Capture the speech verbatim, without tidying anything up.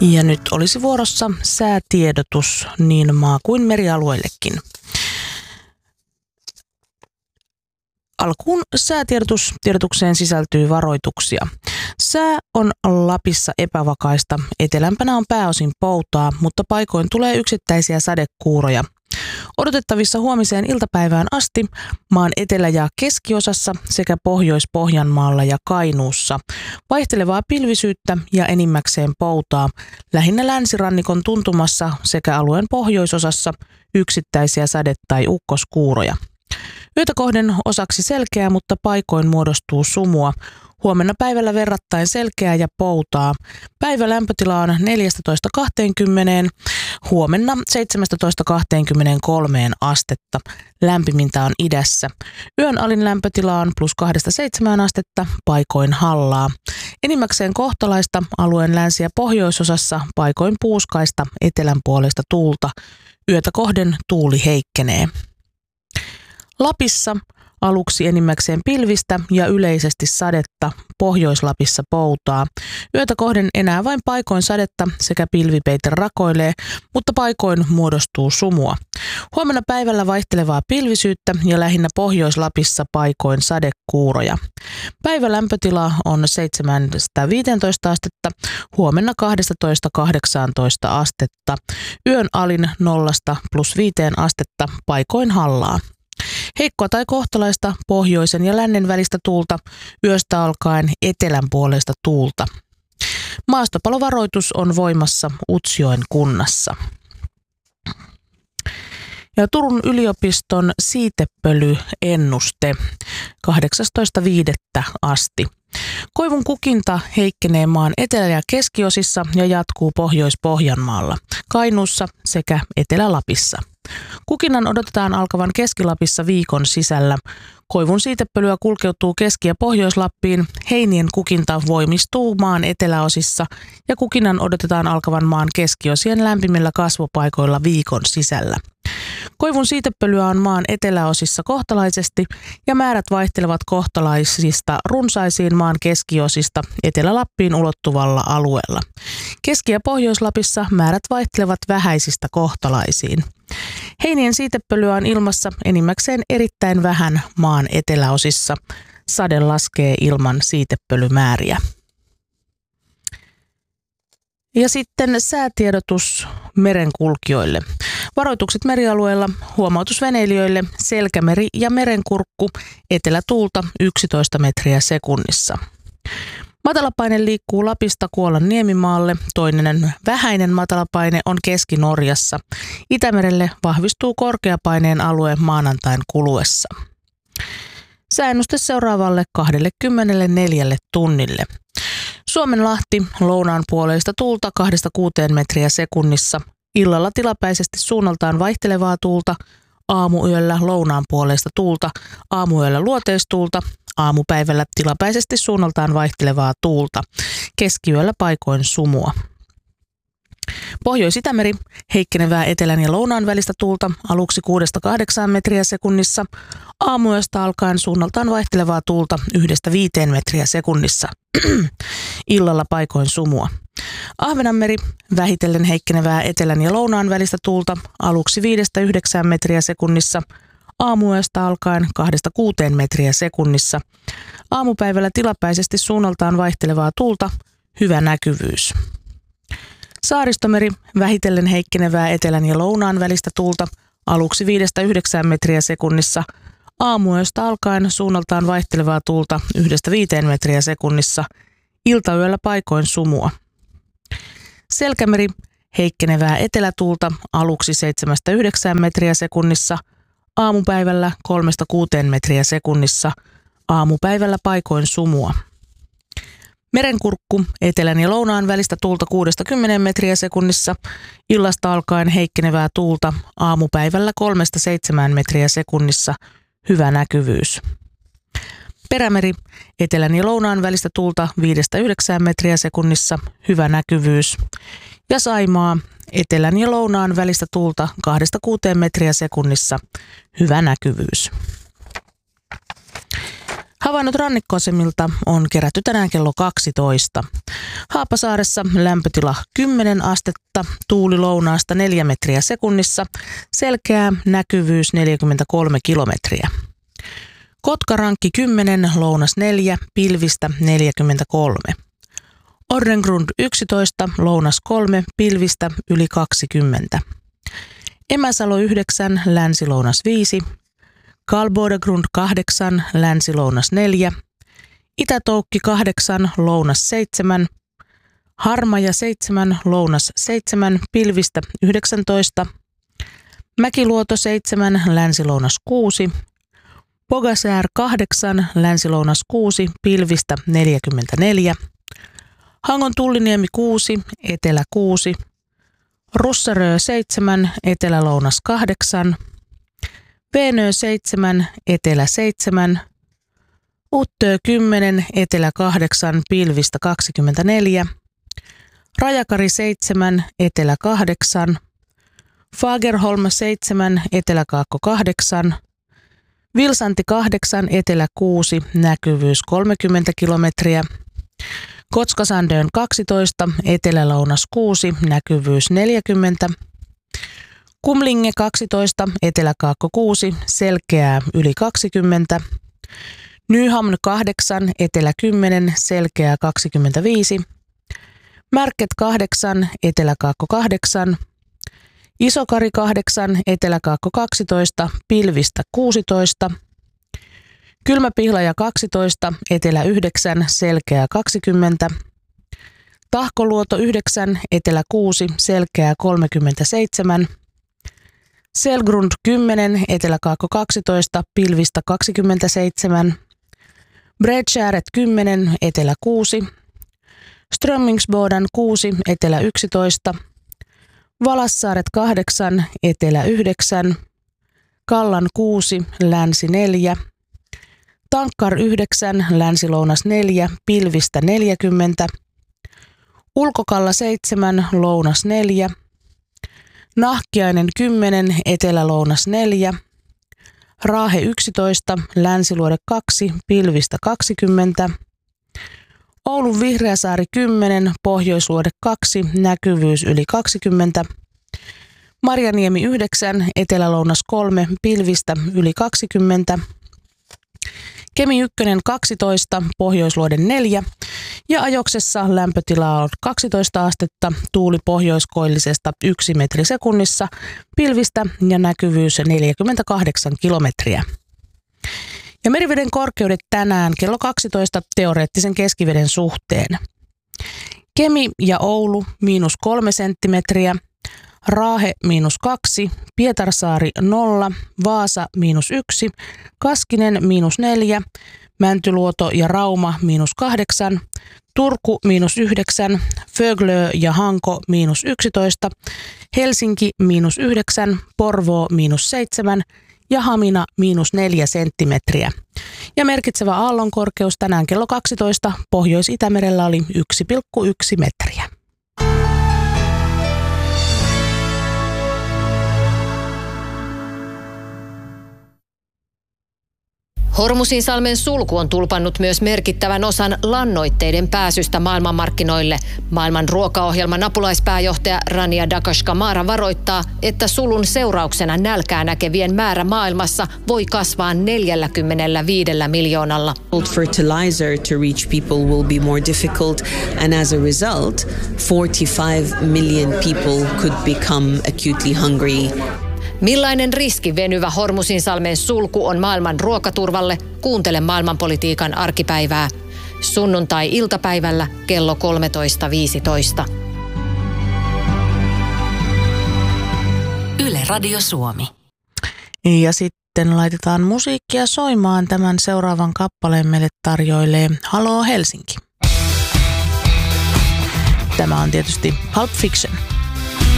Ja nyt olisi vuorossa säätiedotus niin maa- kuin merialueillekin. Alkuun säätiedotus. Tiedotukseen sisältyy varoituksia. Sää on Lapissa epävakaista. Etelämpänä on pääosin poutaa, mutta paikoin tulee yksittäisiä sadekuuroja. Odotettavissa huomiseen iltapäivään asti maan etelä- ja keskiosassa sekä Pohjois-Pohjanmaalla ja Kainuussa vaihtelevaa pilvisyyttä ja enimmäkseen poutaa, lähinnä länsirannikon tuntumassa sekä alueen pohjoisosassa yksittäisiä sade- tai ukkoskuuroja. Yötä kohden osaksi selkeää, mutta paikoin muodostuu sumua. Huomenna päivällä verrattain selkeää ja poutaa. Päivä lämpötila on neljätoista kaksikymmentä, huomenna seitsemäntoista kaksikymmentäkolme astetta. Lämpimintä on idässä. Yön alin lämpötila on plus kahdesta seitsemään astetta, paikoin hallaa. Enimmäkseen kohtalaista alueen länsi- ja pohjoisosassa, paikoin puuskaista etelän puolesta tuulta. Yötä kohden tuuli heikkenee. Lapissa aluksi enimmäkseen pilvistä ja yleisesti sadetta, Pohjois-Lapissa poutaa. Yötä kohden enää vain paikoin sadetta sekä pilvipeite rakoilee, mutta paikoin muodostuu sumua. Huomenna päivällä vaihtelevaa pilvisyyttä ja lähinnä Pohjois-Lapissa paikoin sadekuuroja. Päivä lämpötila on seitsemästä viiteentoista astetta, huomenna kaksitoista kahdeksantoista astetta. Yön alin nollasta plus viiteen astetta, paikoin hallaa. Heikkoa tai kohtalaista pohjoisen ja lännen välistä tuulta, yöstä alkaen etelän puolesta tuulta. Maastopalovaroitus on voimassa Utsjoen kunnassa. Ja Turun yliopiston siitepölyennuste kahdeksastoista viidettä asti. Koivun kukinta heikkenee maan etelä- ja keskiosissa ja jatkuu Pohjois-Pohjanmaalla, Kainuussa sekä Etelä-Lapissa. Kukinnan odotetaan alkavan Keski-Lapissa viikon sisällä. Koivun siitepölyä kulkeutuu Keski- ja Pohjois-Lappiin. Heinien kukinta voimistuu maan eteläosissa ja kukinnan odotetaan alkavan maan keskiosien lämpimillä kasvupaikoilla viikon sisällä. Koivun siitepölyä on maan eteläosissa kohtalaisesti ja määrät vaihtelevat kohtalaisista runsaisiin maan keskiosista Etelä-Lappiin ulottuvalla alueella. Keski- ja Pohjois-Lapissa määrät vaihtelevat vähäisistä kohtalaisiin. Heinien siitepölyä on ilmassa enimmäkseen erittäin vähän maan eteläosissa. Sade laskee ilman siitepölymääriä. Ja sitten säätiedotus merenkulkijoille. Varoitukset merialueella, huomautus veneilijöille, selkämeri ja merenkurkku, etelätuulta yksitoista metriä sekunnissa. Matalapaine liikkuu Lapista Kuolan niemimaalle, toinen vähäinen matalapaine on Keski-Norjassa. Itämerelle vahvistuu korkeapaineen alue maanantain kuluessa. Sääennuste seuraavalle kaksikymmentäneljä tunnille. Suomenlahti lounaan puoleista tuulta kahdesta kuuteen metriä sekunnissa. Illalla tilapäisesti suunnaltaan vaihtelevaa tuulta, aamuyöllä lounaan puoleista tuulta, aamuyöllä luoteistuulta, aamupäivällä tilapäisesti suunnaltaan vaihtelevaa tuulta, keskiyöllä paikoin sumua. Pohjois-Itämeri heikkenevää etelän ja lounaan välistä tuulta aluksi kuudesta kahdeksaan metriä sekunnissa, aamuyöstä alkaen suunnaltaan vaihtelevaa tuulta yhdestä viiteen metriä sekunnissa, illalla paikoin sumua. Ahvenanmeri vähitellen heikkenevää etelän ja lounaan välistä tuulta aluksi viidestä yhdeksään metriä sekunnissa, aamuyöstä alkaen kahdesta kuuteen metriä sekunnissa, aamupäivällä tilapäisesti suunnaltaan vaihtelevaa tuulta, hyvä näkyvyys. Saaristomeri vähitellen heikkenevää etelän ja lounaan välistä tuulta aluksi viidestä yhdeksään metriä sekunnissa, aamuyöstä alkaen suunnaltaan vaihtelevaa tuulta yhdestä viiteen metriä sekunnissa, iltayöllä paikoin sumua. Selkämeri heikkenevää etelätuulta aluksi seitsemästä yhdeksään metriä sekunnissa, aamupäivällä kolmesta kuuteen metriä sekunnissa, aamupäivällä paikoin sumua. Merenkurkku etelän ja lounaan välistä tuulta kuudesta kymmeneen metriä sekunnissa, illasta alkaen heikkenevää tuulta, aamupäivällä kolmesta seitsemään metriä sekunnissa, hyvä näkyvyys. Perämeri etelän ja lounaan välistä tuulta viidestä yhdeksään metriä sekunnissa, hyvä näkyvyys. Ja Saimaa etelän ja lounaan välistä tuulta kahdesta kuuteen metriä sekunnissa, hyvä näkyvyys. Havainnot rannikkoasemilta on kerätty tänään kello kaksitoista. Haapasaaressa lämpötila kymmenen astetta, tuuli lounaasta neljä metriä sekunnissa, selkeä näkyvyys neljäkymmentäkolme kilometriä. Kotkarankki kymmenen, lounas neljä, pilvistä neljäkymmentäkolme. Orrengrund yksitoista, lounas kolme, pilvistä yli kaksikymmentä. Emäsalo yhdeksän, länsi-lounas viisi. Karlbodegrund kahdeksan, länsi-lounas neljä. Itätoukki kahdeksan, lounas seitsemän. Harmaja seitsemän, lounas seitsemän, pilvistä yhdeksäntoista. Mäkiluoto seitsemän, länsi-lounas kuusi. Pogasär kahdeksan, länsi-lounas kuusi, pilvistä neljäkymmentäneljä. Hangon Tulliniemi kuusi, etelä kuusi. Russarö seitsemän, etelä-lounas kahdeksan. Veenö seitsemän, etelä seitsemän. Uttö kymmenen, etelä kahdeksan, pilvistä kaksikymmentäneljä. Rajakari seitsemän, etelä kahdeksan. Fagerholm seitsemän, eteläkaakko kahdeksan. Vilsanti kahdeksan, etelä kuusi, näkyvyys kolmekymmentä kilometriä. Kotskasandön kaksitoista, etelä-lounas kuusi, näkyvyys neljäkymmentä. Kumlinge kaksitoista, eteläkaakko kuusi, selkeää yli kaksikymmentä. Nyhamn kahdeksan, etelä kymmenen, selkeää kaksikymmentäviisi. Märket kahdeksan, eteläkaakko kahdeksan. Isokari kahdeksan, eteläkaakko kaksitoista, pilvistä kuusitoista. Kylmäpihlaja kaksitoista, etelä yhdeksän, selkeää kaksikymmentä. Tahkoluoto yhdeksän, etelä kuusi, selkeää kolmekymmentäseitsemän. Selgrund kymmenen, eteläkaakko kaksitoista, pilvistä kaksikymmentäseitsemän. Bredskäret kymmenen, etelä kuusi. Strömmingsboden kuusi, etelä yksitoista. Valassaaret kahdeksan, etelä yhdeksän. Kallan kuusi, länsi neljä. Tankkar yhdeksän, länsi-lounas neljä, pilvistä neljäkymmentä. Ulkokalla seitsemän, lounas neljä. Nahkiainen kymmenen, etelä-lounas neljä. Raahe yksitoista, länsiluode kaksi, pilvistä kaksikymmentä. Oulun Vihreäsaari kymmenen, pohjoisluode kaksi, näkyvyys yli kaksikymmentä. Marjaniemi yhdeksän, etelä-lounas kolme, pilvistä yli kaksikymmentä. Kemi ykkönen kaksitoista, pohjoisluode neljä ja Ajoksessa lämpötila on kaksitoista astetta, tuuli pohjoiskoillisesta yksi metri sekunnissa, pilvistä ja näkyvyys neljäkymmentäkahdeksan kilometriä. Ja meriveden korkeudet tänään kello kaksitoista teoreettisen keskiveden suhteen. Kemi ja Oulu miinus kolme senttimetriä, Raahe miinus kaksi, Pietarsaari nolla, Vaasa miinus yksi, Kaskinen miinus neljä, Mäntyluoto ja Rauma miinus kahdeksan, Turku miinus yhdeksän, Föglö ja Hanko miinus yksitoista, Helsinki miinus yhdeksän, Porvoo miinus seitsemän ja Hamina miinus neljä senttimetriä. Ja merkitsevä aallonkorkeus tänään kello kaksitoista Pohjois-Itämerellä oli yksi pilkku yksi metriä. Hormusinsalmen sulku on tulpannut myös merkittävän osan lannoitteiden pääsystä maailmanmarkkinoille. Maailman ruokaohjelman apulaispääjohtaja Rania Dakashkamara varoittaa, että sulun seurauksena nälkää näkevien määrä maailmassa voi kasvaa neljäkymmentäviisi miljoonalla. Fertilizer to reach people will be more difficult, and as a result, forty-five million people could become acutely hungry. Millainen riski venyvä Hormusinsalmen sulku on maailman ruokaturvalle? Kuuntele maailmanpolitiikan arkipäivää. Sunnuntai-iltapäivällä kello kolmetoista viisitoista. Yle Radio Suomi. Ja sitten laitetaan musiikkia soimaan. Tämän seuraavan kappaleen meille tarjoilee Haloo Helsinki. Tämä on tietysti Pulp Fiction.